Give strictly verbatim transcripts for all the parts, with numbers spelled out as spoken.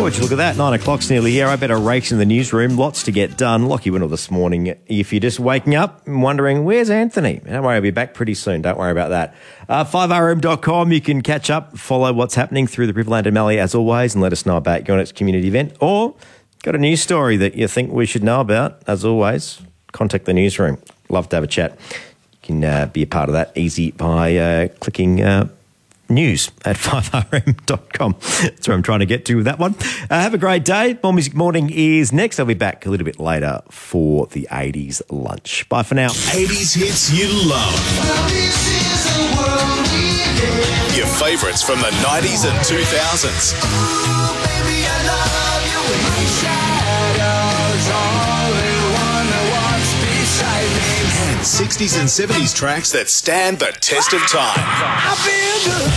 Would you look at that? Nine o'clock's nearly here. I better race in the newsroom. Lots to get done. Lockie Winnell this morning. If you're just waking up and wondering, where's Anthony? Don't worry, I'll be back pretty soon. Don't worry about that. Uh, five R M dot com. You can catch up, follow what's happening through the Riverland and Mallee as always, and let us know about your next community event. Or got a news story that you think we should know about, as always, contact the newsroom. Love to have a chat. You can uh, be a part of that easy by uh, clicking uh, news at five R M dot com. That's where I'm trying to get to with that one. Uh, have a great day. More Music Morning is next. I'll be back a little bit later for the eighties lunch. Bye for now. eighties hits you love. Well, this is the world we live. Your favourites from the nineties and two thousands. Ooh, baby, I love you in my shadows. Only one that walks beside me. And sixties and seventies tracks that stand the test of time. I feel good.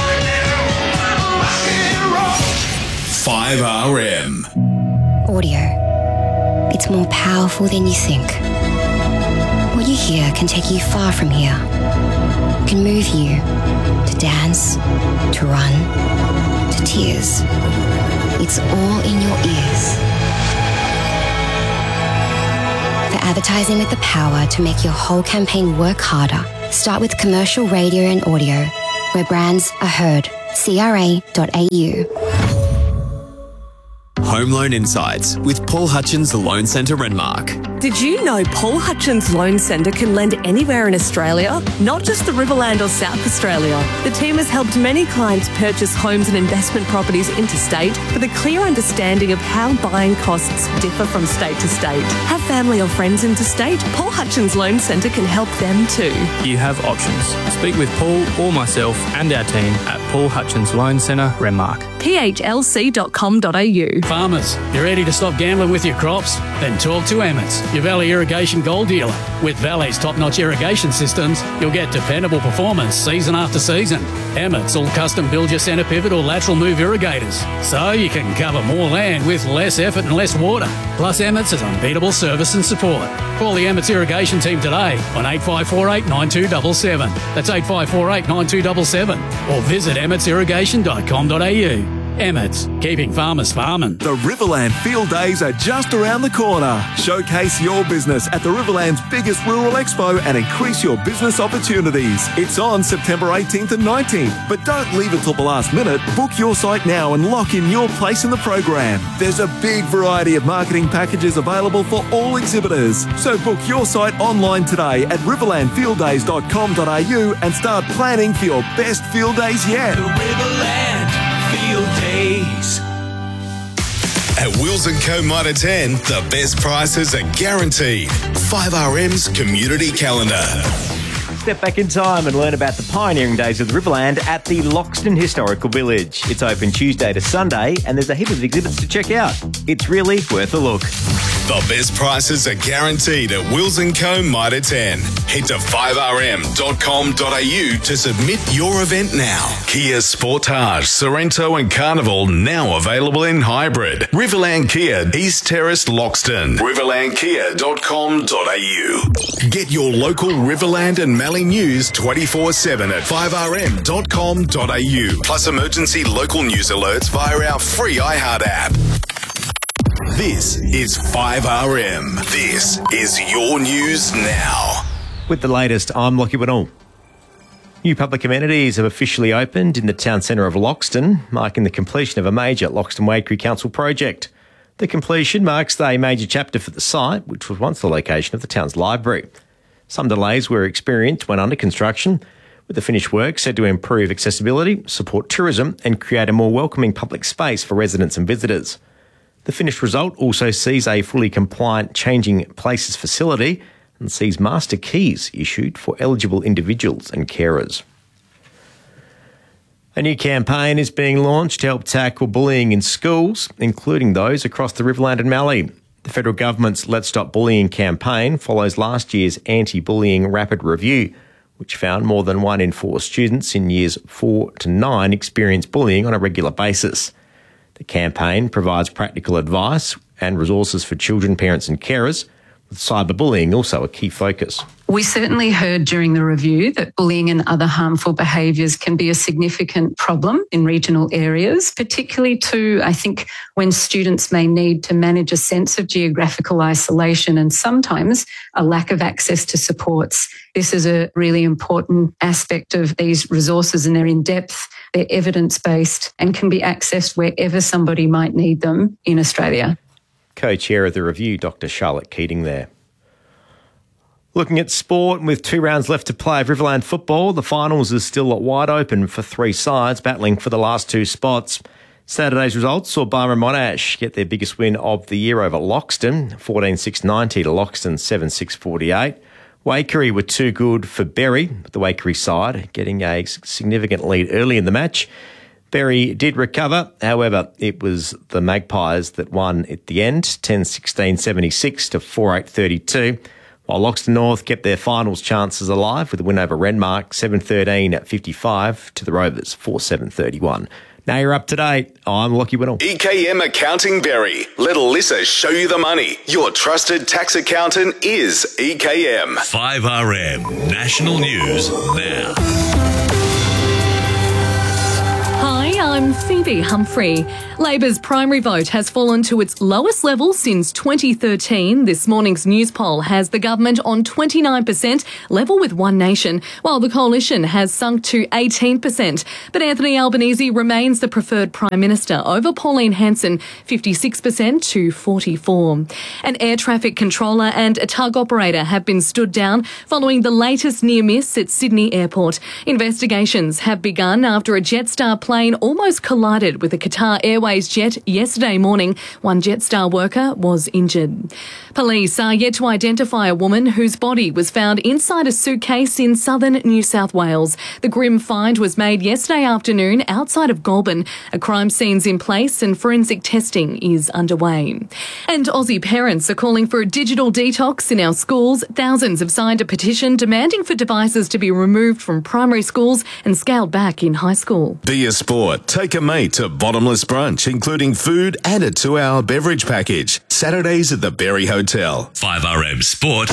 five R M. Audio. It's more powerful than you think. What you hear can take you far from here. Can move you to dance, to run, to tears. It's all in your ears. For advertising with the power to make your whole campaign work harder, start with commercial radio and audio, where brands are heard. C R A dot A U. Home Loan Insights with Paul Hutchins Loan Centre Renmark. Did you know Paul Hutchins Loan Centre can lend anywhere in Australia, not just the Riverland or South Australia? The team has helped many clients purchase homes and investment properties interstate with a clear understanding of how buying costs differ from state to state. Have family or friends interstate? Paul Hutchins Loan Centre can help them too. You have options. Speak with Paul or myself and our team at Paul Hutchins Loan Centre Renmark. P H L C dot com dot A U. Farmers, you ready to stop gambling with your crops? Then talk to Emmets, your Valley Irrigation Gold dealer. With Valley's top-notch irrigation systems, you'll get dependable performance season after season. Emmets will custom build your centre pivot or lateral move irrigators, so you can cover more land with less effort and less water. Plus, Emmets has unbeatable service and support. Call the Emmets Irrigation team today on eight five four eight, nine two seven seven. That's eight five four eight, nine two seven seven. Or visit emmets irrigation dot com dot A U. Emmets, keeping farmers farming. The Riverland Field Days are just around the corner. Showcase your business at the Riverland's biggest rural expo and increase your business opportunities. It's on September eighteenth and nineteenth, but don't leave it till the last minute. Book your site now and lock in your place in the program. There's a big variety of marketing packages available for all exhibitors. So book your site online today at riverland field days dot com dot A U and start planning for your best field days yet. The Riverland Field Days. At Wills and Co Mitre ten, the best prices are guaranteed. five R M's Community Calendar. Step back in time and learn about the pioneering days of the Riverland at the Loxton Historical Village. It's open Tuesday to Sunday and there's a heap of exhibits to check out. It's really worth a look. The best prices are guaranteed at Wills and Co Mitre ten. Head to five R M dot com dot A U to submit your event now. Kia Sportage, Sorrento and Carnival now available in hybrid. Riverland Kia, East Terrace, Loxton. riverland kia dot com dot A U. Get your local Riverland and Mallee news twenty-four seven at five R M dot com dot A U. Plus emergency local news alerts via our free iHeart app. This is five R M. This is your news now. With the latest, I'm Lockie Winnell. New public amenities have officially opened in the town centre of Loxton, marking the completion of a major Loxton Wade Creek Council project. The completion marks a major chapter for the site, which was once the location of the town's library. Some delays were experienced when under construction, with the finished work said to improve accessibility, support tourism and create a more welcoming public space for residents and visitors. The finished result also sees a fully compliant changing places facility and sees master keys issued for eligible individuals and carers. A new campaign is being launched to help tackle bullying in schools, including those across the Riverland and Mallee. The federal government's Let's Stop Bullying campaign follows last year's anti-bullying rapid review, which found more than one in four students in years four to nine experience bullying on a regular basis. The campaign provides practical advice and resources for children, parents and carers, cyberbullying also a key focus. We certainly heard during the review that bullying and other harmful behaviours can be a significant problem in regional areas, particularly too, I think, when students may need to manage a sense of geographical isolation and sometimes a lack of access to supports. This is a really important aspect of these resources, and they're in depth, they're evidence-based and can be accessed wherever somebody might need them in Australia. Co-chair of the review, Doctor Charlotte Keating there. Looking at sport, with two rounds left to play of Riverland football, the finals is still wide open for three sides battling for the last two spots. Saturday's results saw Byron Monash get their biggest win of the year over Loxton, fourteen six ninety to Loxton seven six forty-eight. Waikerie were too good for Berry, the Waikerie side getting a significant lead early in the match. Berry did recover, however, it was the Magpies that won at the end, ten sixteen seventy-six to four eight thirty-two. While Loxton North kept their finals chances alive with a win over Renmark, seven thirteen at fifty-five to the Rovers, four seven thirty-one. Now you're up to date. I'm Lockie Whittle. E K M Accounting Berry. Let Alyssa show you the money. Your trusted tax accountant is E K M. five R M National News now. Hi, I'm Phoebe Humphrey. Labor's primary vote has fallen to its lowest level since twenty thirteen. This morning's news poll has the government on twenty-nine percent, level with One Nation, while the coalition has sunk to eighteen percent. But Anthony Albanese remains the preferred Prime Minister over Pauline Hanson, fifty-six percent to forty-four. An air traffic controller and a tug operator have been stood down following the latest near miss at Sydney Airport. Investigations have begun after a Jetstar plane almost collided with a Qatar Airways jet yesterday morning. One Jetstar worker was injured. Police are yet to identify a woman whose body was found inside a suitcase in southern New South Wales. The grim find was made yesterday afternoon outside of Goulburn. A crime scene's in place and forensic testing is underway. And Aussie parents are calling for a digital detox in our schools. Thousands have signed a petition demanding for devices to be removed from primary schools and scaled back in high school. Be a sport. Take a mate to Bottomless Brunch, including food and a two-hour beverage package. Saturdays at the Berry Hotel. five R M Sport.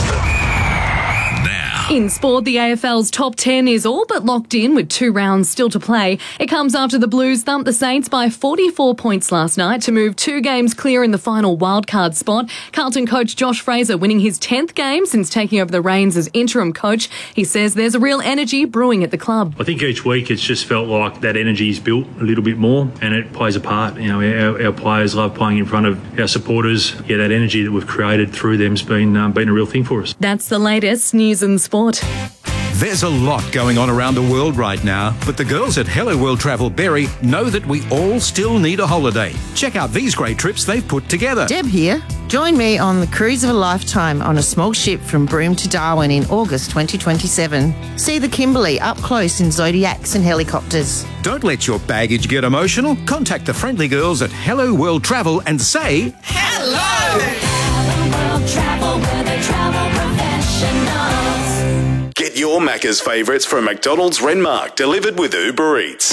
Now. In sport, the A F L's top ten is all but locked in with two rounds still to play. It comes after the Blues thumped the Saints by forty-four points last night to move two games clear in the final wildcard spot. Carlton coach Josh Fraser winning his tenth game since taking over the reins as interim coach. He says there's a real energy brewing at the club. I think each week it's just felt like that energy is built a little bit more and it plays a part. You know, our, our players love playing in front of our supporters. Yeah, that energy that we've created through them's been, um, been a real thing for us. That's the latest news and sport. There's a lot going on around the world right now, but the girls at Hello World Travel Berry know that we all still need a holiday. Check out these great trips they've put together. Deb here. Join me on the cruise of a lifetime on a small ship from Broome to Darwin in August twenty twenty-seven. See the Kimberley up close in Zodiacs and helicopters. Don't let your baggage get emotional. Contact the friendly girls at Hello World Travel and say Hello! Hello World Travel, where they travel professionals. Get your Macca's favourites from McDonald's Renmark, delivered with Uber Eats.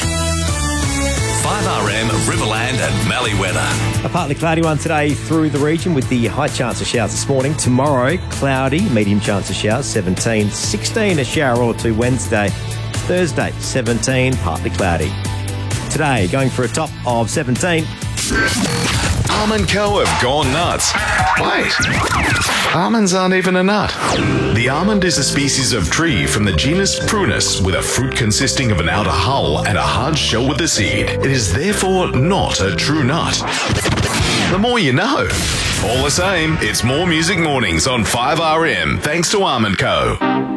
five R M Riverland and Mallee weather. A partly cloudy one today through the region with the high chance of showers this morning. Tomorrow, cloudy, medium chance of showers, seventeen. sixteen, a shower or two Wednesday. Thursday, seventeen, partly cloudy. Today, going for a top of seventeen. Almond Co. have gone nuts. Wait, almonds aren't even a nut. The almond is a species of tree from the genus Prunus with a fruit consisting of an outer hull and a hard shell with a seed. It is therefore not a true nut. The more you know. All the same, it's more music mornings on five R M thanks to Almond Co.